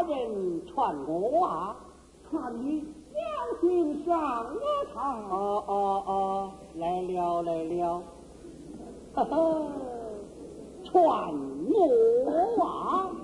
人传我啊， 传你将军上我堂。 来了，呵呵，传我啊！